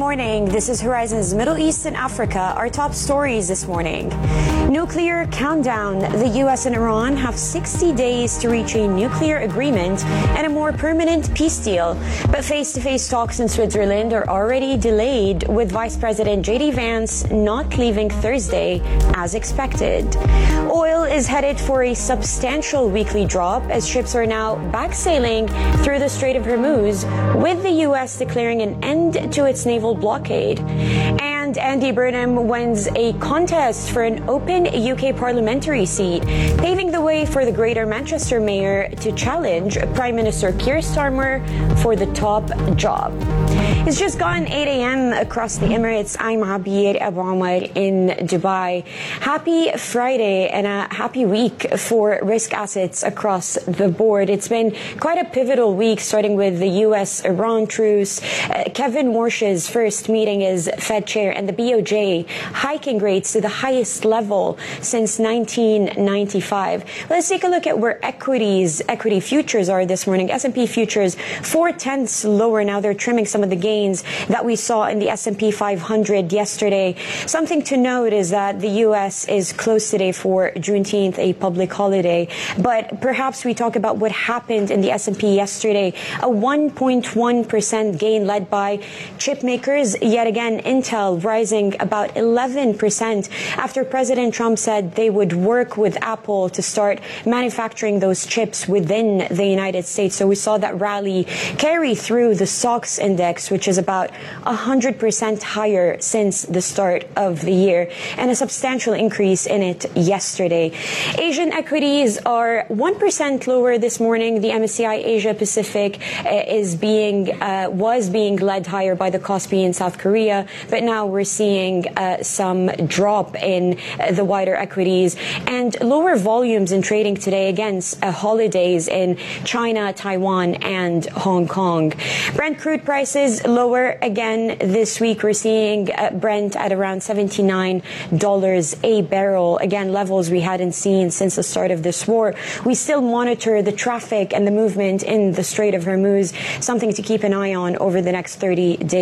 morning. This is Horizon's Middle East and Africa. Our top stories this morning. Nuclear countdown. The U.S. and Iran have 60 days to reach a nuclear agreement and a more permanent peace deal. But face-to-face talks in Switzerland are already delayed, with Vice President J.D. Vance not leaving Thursday as expected. Oil is headed for a substantial weekly drop as ships are now back sailing through the Strait of Hormuz, with the U.S. declaring an end to its naval blockade. And Andy Burnham wins a contest for an open UK parliamentary seat, paving the way for the Greater Manchester Mayor to challenge Prime Minister Keir Starmer for the top job. It's just gone 8 a.m. across the Emirates. I'm Abir Abu Omar in Dubai. Happy Friday and a happy week for risk assets across the board. It's been quite a pivotal week, starting with the U.S.-Iran truce, Kevin Warsh's first meeting as Fed chair, and the BOJ hiking rates to the highest level since 1995. Let's take a look at where equity futures are this morning. S&P futures 0.4 lower. Now they're trimming some of the gains that we saw in the S&P 500 yesterday. Something to note is that the U.S. is closed today for Juneteenth, a public holiday. But perhaps we talk about what happened in the S&P yesterday. A 1.1% gain led by chip makers. Yet again, Intel rising about 11% after President Trump said they would work with Apple to start manufacturing those chips within the United States. So we saw that rally carry through the SOX index, which is about 100% higher since the start of the year, and a substantial increase in it yesterday. Asian equities are 1% lower this morning. The MSCI Asia Pacific was being led higher by the Kospi in South Korea, but now we're seeing some drop in the wider equities and lower volumes in trading today against holidays in China, Taiwan, and Hong Kong. Brent crude prices lower again this week. We're seeing Brent at around $79 a barrel. Again, levels we hadn't seen since the start of this war. We still monitor the traffic and the movement in the Strait of Hormuz, something to keep an eye on over the next 30 days.